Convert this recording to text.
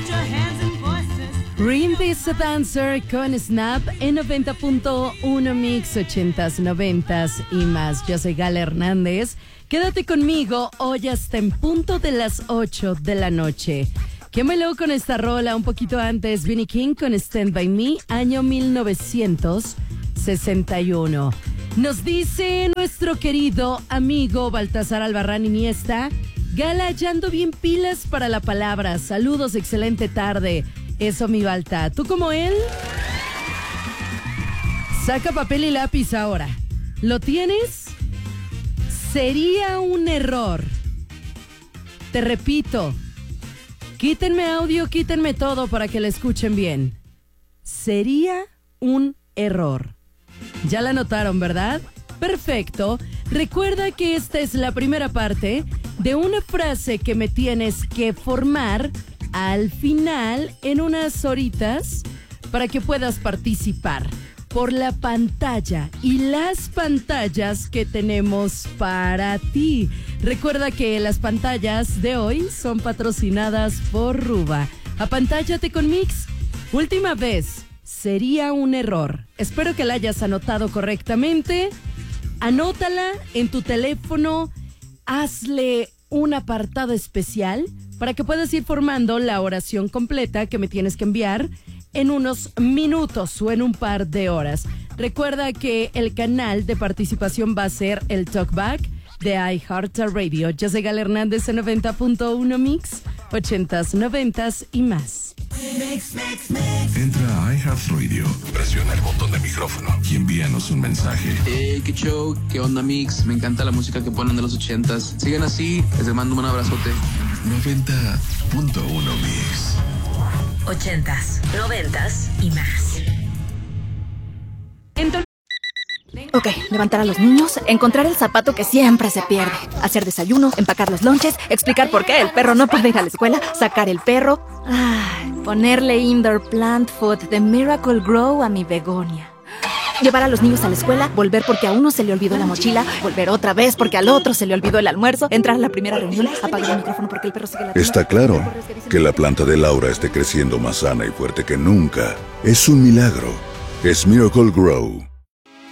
Rim is a Dancer con Snap en 90.1 Mix 80s, 90s y más. Yo soy Gala Hernández. Quédate conmigo hoy hasta en punto de las 8 de la noche. ¿Quién bailó con esta rola un poquito antes? Vinnie King con Stand By Me, año 1961. Nos dice nuestro querido amigo Baltasar Albarrán Iniesta: Gala, ya ando bien pilas para la palabra. Saludos, excelente tarde. Eso, mi Balta. ¿Tú como él? Saca papel y lápiz ahora. ¿Lo tienes? Sería un error. Te repito. Quítenme audio, quítenme todo para que la escuchen bien. Sería un error. Ya la notaron, ¿verdad? Perfecto. Recuerda que esta es la primera parte de una frase que me tienes que formar al final en unas horitas para que puedas participar por la pantalla y las pantallas que tenemos para ti. Recuerda que las pantallas de hoy son patrocinadas por Ruba. Apantállate con Mix. Última vez. Sería un error. Espero que la hayas anotado correctamente. Anótala en tu teléfono. Hazle un apartado especial para que puedas ir formando la oración completa que me tienes que enviar en unos minutos o en un par de horas. Recuerda que el canal de participación va a ser el Talkback de iHeartRadio. Yo soy Gala Hernández en 90.1 Mix, 80s, 90s y más. Entra a iHeartRadio, presiona el botón de micrófono y envíanos un mensaje. Qué show, qué onda Mix, me encanta la música que ponen de los 80s. Sigan así, les mando un abrazote. 90.1 Mix. 80s, 90s y más. Ok, levantar a los niños, encontrar el zapato que siempre se pierde, hacer desayuno, empacar los lonches, explicar por qué el perro no puede ir a la escuela, sacar el perro, ponerle indoor plant food de Miracle Grow a mi begonia. Llevar a los niños a la escuela, volver porque a uno se le olvidó la mochila, volver otra vez porque al otro se le olvidó el almuerzo, entrar a la primera reunión, apagar el micrófono porque el perro sigue ladrando. Está claro que la planta de Laura esté creciendo más sana y fuerte que nunca. Es un milagro. Es Miracle Grow.